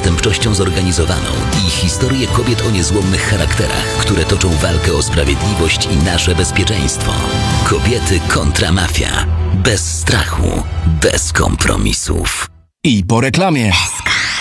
przestępczością zorganizowaną i historie kobiet o niezłomnych charakterach, które toczą walkę o sprawiedliwość i nasze bezpieczeństwo. Kobiety kontra mafia. Bez strachu, bez kompromisów. I po reklamie.